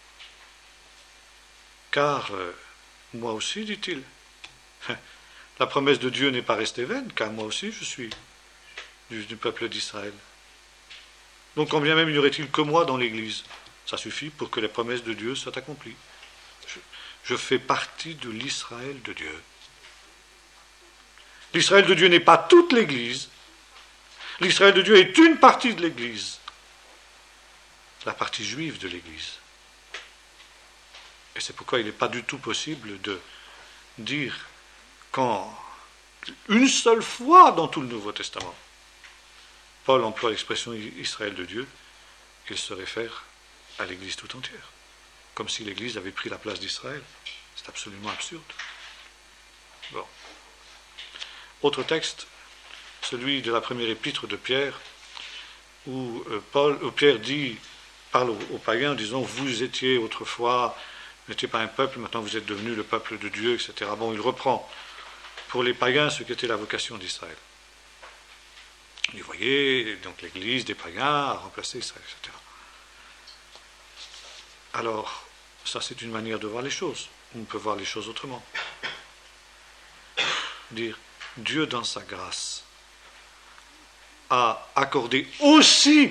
Car moi aussi, dit-il, la promesse de Dieu n'est pas restée vaine, car moi aussi je suis du peuple d'Israël. Donc combien même y aurait-il que moi dans l'Église? Ça suffit pour que les promesses de Dieu soient accomplies. Je fais partie de l'Israël de Dieu. L'Israël de Dieu n'est pas toute l'Église. L'Israël de Dieu est une partie de l'Église. La partie juive de l'Église. Et c'est pourquoi il n'est pas du tout possible de dire qu'en une seule fois dans tout le Nouveau Testament, Paul emploie l'expression Israël de Dieu, il se réfère à l'Église tout entière, comme si l'Église avait pris la place d'Israël. C'est absolument absurde. Bon. Autre texte, celui de la première épître de Pierre, où Pierre parle aux païens en disant « vous étiez autrefois, vous n'étiez pas un peuple, maintenant vous êtes devenus le peuple de Dieu, etc. » Bon, il reprend pour les païens ce qu'était la vocation d'Israël. Vous voyez, donc l'Église des païens a remplacé Israël, etc. Alors, ça c'est une manière de voir les choses. On peut voir les choses autrement. Dire, Dieu dans sa grâce a accordé aussi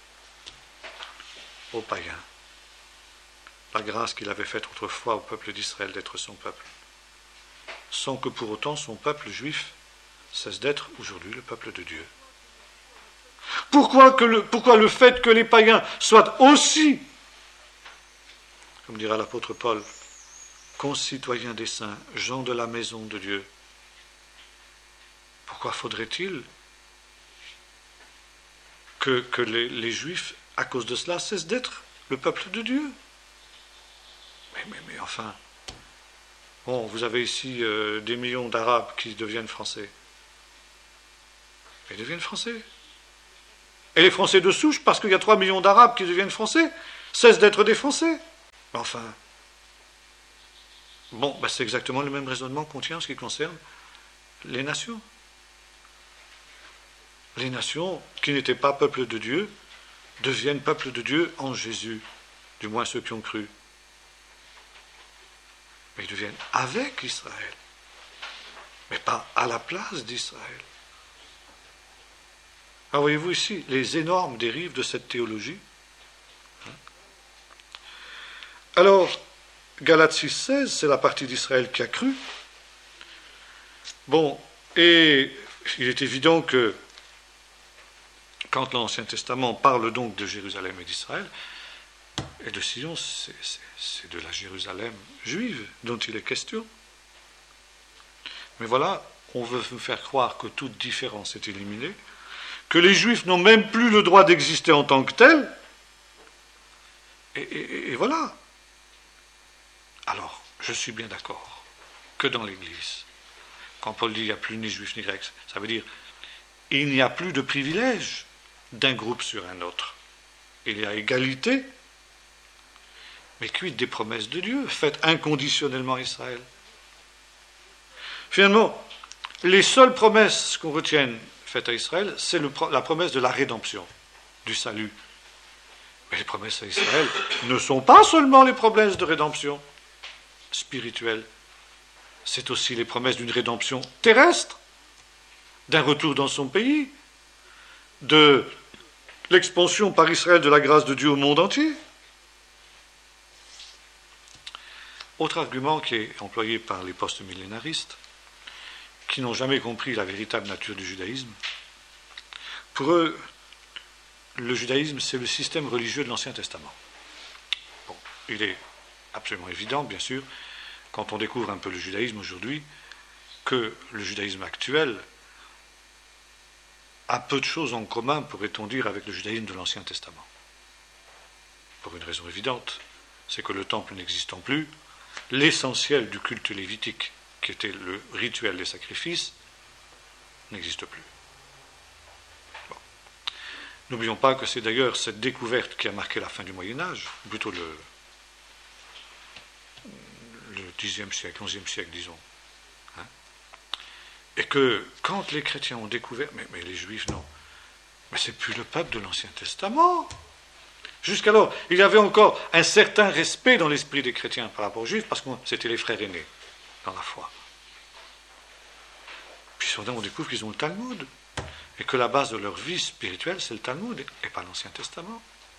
aux païens la grâce qu'il avait faite autrefois au peuple d'Israël d'être son peuple, sans que pour autant son peuple juif cesse d'être aujourd'hui le peuple de Dieu. Pourquoi le fait que les païens soient aussi, comme dira l'apôtre Paul, concitoyens des saints, gens de la maison de Dieu, pourquoi faudrait-il que les Juifs, à cause de cela, cessent d'être le peuple de Dieu? Mais enfin, bon, vous avez ici des millions d'Arabes qui deviennent français. Ils deviennent français. Et les Français de souche, parce qu'il y a 3 millions d'Arabes qui deviennent français, cessent d'être des Français. Enfin, bon, c'est exactement le même raisonnement qu'on tient en ce qui concerne les nations. Les nations qui n'étaient pas peuple de Dieu deviennent peuple de Dieu en Jésus, du moins ceux qui ont cru. Mais ils deviennent avec Israël, mais pas à la place d'Israël. Alors voyez-vous ici les énormes dérives de cette théologie. Alors, Galates 6,16, c'est la partie d'Israël qui a cru. Bon, et il est évident que quand l'Ancien Testament parle donc de Jérusalem et d'Israël, et de Sion, c'est de la Jérusalem juive dont il est question. Mais voilà, on veut nous faire croire que toute différence est éliminée, que les Juifs n'ont même plus le droit d'exister en tant que tels, et voilà. Alors, je suis bien d'accord que dans l'Église, quand Paul dit il n'y a plus ni Juif ni Grec, ça veut dire il n'y a plus de privilège d'un groupe sur un autre. Il y a égalité, mais quid des promesses de Dieu faites inconditionnellement à Israël. Finalement, les seules promesses qu'on retienne faites à Israël, c'est la promesse de la rédemption, du salut. Mais les promesses à Israël ne sont pas seulement les promesses de rédemption spirituelle, c'est aussi les promesses d'une rédemption terrestre, d'un retour dans son pays, de l'expansion par Israël de la grâce de Dieu au monde entier. Autre argument qui est employé par les post-millénaristes, qui n'ont jamais compris la véritable nature du judaïsme. Pour eux, le judaïsme, c'est le système religieux de l'Ancien Testament. Bon, il est absolument évident, bien sûr, quand on découvre un peu le judaïsme aujourd'hui, que le judaïsme actuel a peu de choses en commun, pourrait-on dire, avec le judaïsme de l'Ancien Testament. Pour une raison évidente, c'est que le temple n'existant plus, l'essentiel du culte lévitique, qui était le rituel des sacrifices, n'existe plus. Bon. N'oublions pas que c'est d'ailleurs cette découverte qui a marqué la fin du Moyen-Âge, plutôt le Xe siècle, XIe siècle, disons. Hein? Et que quand les chrétiens ont découvert, mais les Juifs non, mais c'est plus le peuple de l'Ancien Testament. Jusqu'alors, il y avait encore un certain respect dans l'esprit des chrétiens par rapport aux Juifs, parce que c'était les frères aînés dans la foi. Puis soudain, on découvre qu'ils ont le Talmud, et que la base de leur vie spirituelle, c'est le Talmud, et pas l'Ancien Testament.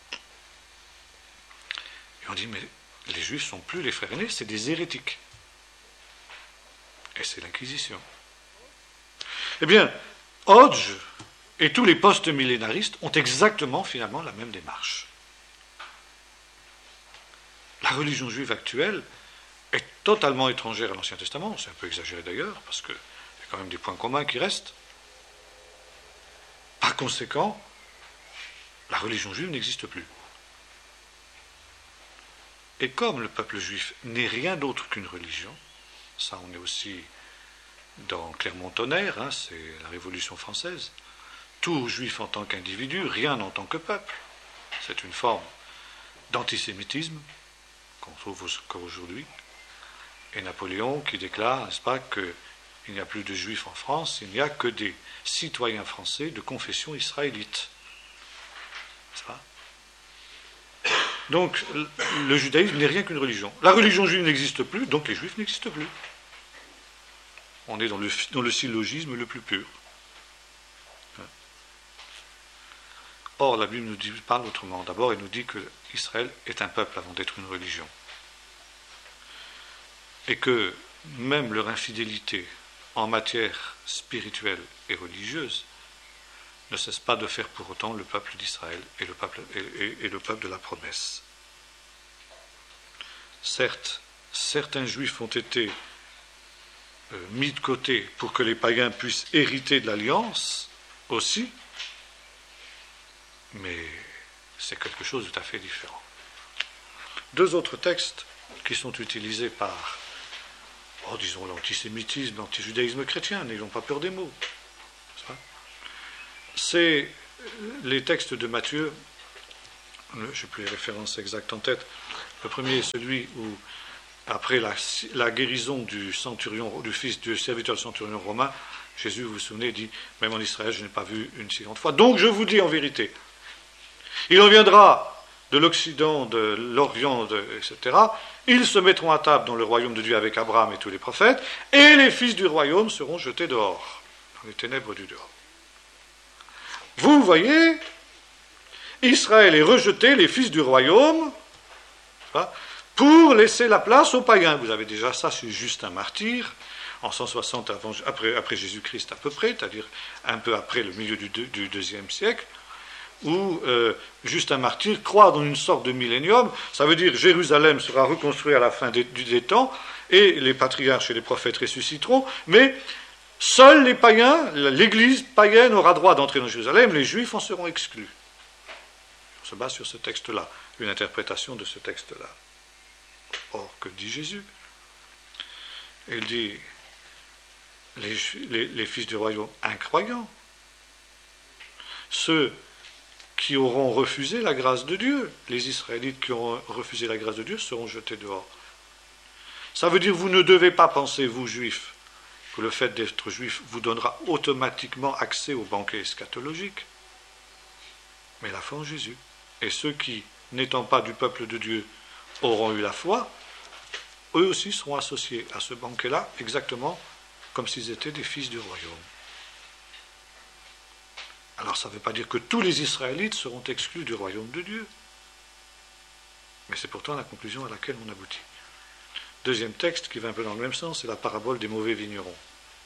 Et on dit, mais les Juifs ne sont plus les frères aînés, c'est des hérétiques. Et c'est l'Inquisition. Eh bien, Hodge et tous les post-millénaristes ont exactement, finalement, la même démarche. La religion juive actuelle est totalement étrangère à l'Ancien Testament, c'est un peu exagéré d'ailleurs, parce qu'il y a quand même des points communs qui restent. Par conséquent, la religion juive n'existe plus. Et comme le peuple juif n'est rien d'autre qu'une religion, ça on est aussi dans Clermont-Tonnerre, hein, c'est la Révolution française, tout juif en tant qu'individu, rien en tant que peuple, c'est une forme d'antisémitisme qu'on trouve encore aujourd'hui, et Napoléon qui déclare, n'est-ce pas, qu'il n'y a plus de juifs en France, il n'y a que des citoyens français de confession israélite. N'est-ce pas ? Donc, le judaïsme n'est rien qu'une religion. La religion juive n'existe plus, donc les juifs n'existent plus. On est dans le syllogisme le plus pur. Or, la Bible nous parle autrement. D'abord, elle nous dit que Israël est un peuple avant d'être une religion. Et que même leur infidélité en matière spirituelle et religieuse ne cesse pas de faire pour autant le peuple d'Israël et le peuple de la promesse. Certes, certains juifs ont été mis de côté pour que les païens puissent hériter de l'alliance aussi, mais c'est quelque chose de tout à fait différent. Deux autres textes qui sont utilisés par, disons, l'antisémitisme, l'antijudaïsme chrétien, n'ayons pas peur des mots. c'est les textes de Matthieu, je n'ai plus les références exactes en tête. Le premier est celui où, après la guérison du centurion, du fils du serviteur du centurion romain, Jésus, vous vous souvenez, dit, même en Israël, je n'ai pas vu une si grande foi. Donc je vous dis en vérité, il en viendra de l'Occident, de l'Orient, etc. Ils se mettront à table dans le royaume de Dieu avec Abraham et tous les prophètes, et les fils du royaume seront jetés dehors, dans les ténèbres du dehors. Vous voyez, Israël est rejeté, les fils du royaume, pour laisser la place aux païens. Vous avez déjà ça sur Justin martyr, en 160 après Jésus-Christ à peu près, c'est-à-dire un peu après le milieu du IIe siècle, où Justin martyr croit dans une sorte de millénium. Ça veut dire Jérusalem sera reconstruite à la fin des temps, et les patriarches et les prophètes ressusciteront, mais seuls les païens, l'église païenne aura droit d'entrer dans Jérusalem, les juifs en seront exclus. On se base sur ce texte-là, une interprétation de ce texte-là. Or, que dit Jésus? Il dit, les fils du royaume incroyants, ceux qui auront refusé la grâce de Dieu, les Israélites qui auront refusé la grâce de Dieu seront jetés dehors. Ça veut dire, vous ne devez pas penser, vous juifs, que le fait d'être juif vous donnera automatiquement accès au banquet eschatologique. Mais la foi en Jésus. Et ceux qui, n'étant pas du peuple de Dieu, auront eu la foi, eux aussi seront associés à ce banquet-là, exactement comme s'ils étaient des fils du royaume. Alors ça ne veut pas dire que tous les Israélites seront exclus du royaume de Dieu. Mais c'est pourtant la conclusion à laquelle on aboutit. Deuxième texte qui va un peu dans le même sens, c'est la parabole des mauvais vignerons.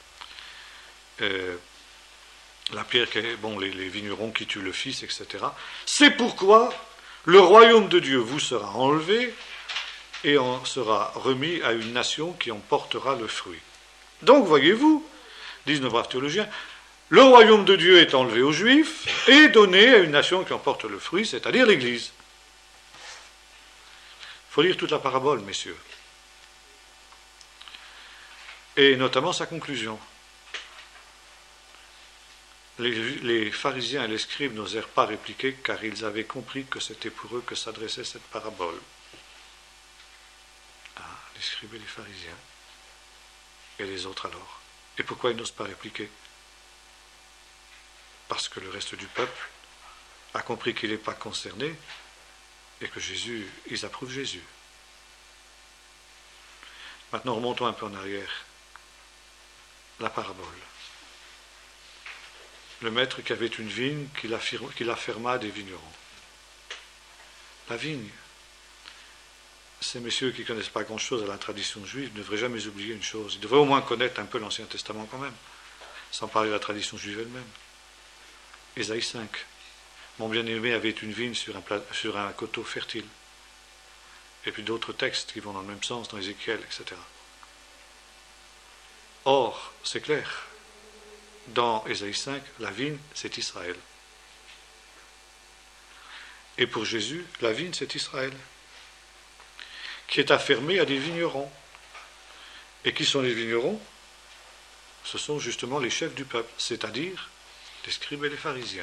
La pierre, les vignerons qui tuent le fils, etc. C'est pourquoi le royaume de Dieu vous sera enlevé et en sera remis à une nation qui en portera le fruit. Donc, voyez-vous, disent nos braves théologiens, le royaume de Dieu est enlevé aux Juifs et donné à une nation qui en porte le fruit, c'est-à-dire l'Église. Il faut lire toute la parabole, messieurs. Et notamment sa conclusion. Les pharisiens et les scribes n'osèrent pas répliquer car ils avaient compris que c'était pour eux que s'adressait cette parabole. Les scribes et les pharisiens. Et les autres alors. Et pourquoi ils n'osent pas répliquer? Parce que le reste du peuple a compris qu'il n'est pas concerné et que ils approuvent Jésus. Maintenant, remontons un peu en arrière. La parabole. Le maître qui avait une vigne qu'il afferma à des vignerons. La vigne, ces messieurs qui ne connaissent pas grand-chose à la tradition juive ne devraient jamais oublier une chose. Ils devraient au moins connaître un peu l'Ancien Testament quand même, sans parler de la tradition juive elle-même. Ésaïe 5. Mon bien-aimé avait une vigne sur un coteau fertile. Et puis d'autres textes qui vont dans le même sens, dans Ézéchiel, etc. Or, c'est clair, dans Ésaïe 5, la vigne, c'est Israël. Et pour Jésus, la vigne, c'est Israël, qui est affermée à des vignerons. Et qui sont les vignerons? Ce sont justement les chefs du peuple, c'est-à-dire les scribes et les pharisiens.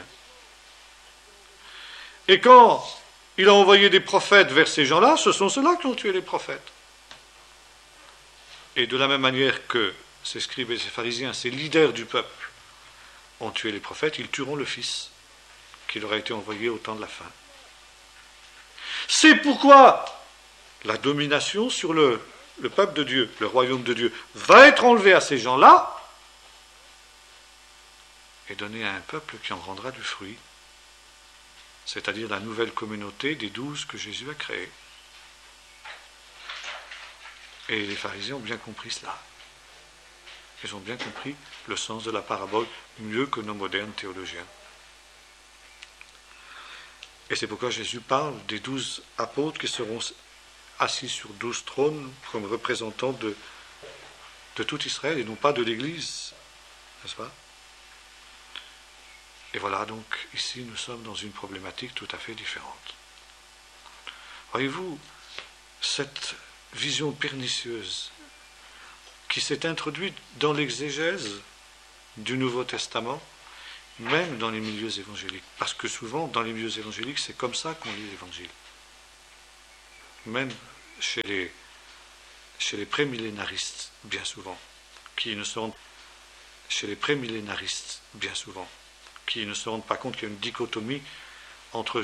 Et quand il a envoyé des prophètes vers ces gens-là, ce sont ceux-là qui ont tué les prophètes. Et de la même manière que ces scribes et ces pharisiens, ces leaders du peuple, ont tué les prophètes, ils tueront le Fils qui leur a été envoyé au temps de la fin. C'est pourquoi la domination sur le peuple de Dieu, le royaume de Dieu, va être enlevée à ces gens-là et donnée à un peuple qui en rendra du fruit, c'est-à-dire la nouvelle communauté des 12 que Jésus a créée. Et les pharisiens ont bien compris cela. Ils ont bien compris le sens de la parabole mieux que nos modernes théologiens. Et c'est pourquoi Jésus parle des 12 apôtres qui seront assis sur 12 trônes comme représentants de tout Israël et non pas de l'Église. N'est-ce pas? Et voilà, donc ici nous sommes dans une problématique tout à fait différente. Voyez-vous, cette vision pernicieuse qui s'est introduite dans l'exégèse du Nouveau Testament, même dans les milieux évangéliques. Parce que souvent, dans les milieux évangéliques, c'est comme ça qu'on lit l'Évangile. Même chez les prémillénaristes, bien souvent, qui ne se rendent pas compte qu'il y a une dichotomie entre